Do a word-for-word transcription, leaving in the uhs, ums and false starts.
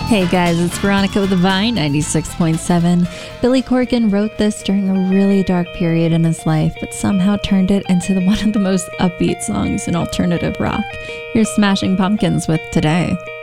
Hey guys, it's Veronica with the Vine ninety-six point seven. Billy Corgan wrote this during a really dark period in his life, but somehow turned it into the, one of the most upbeat songs in alternative rock. Here's Smashing Pumpkins with Today.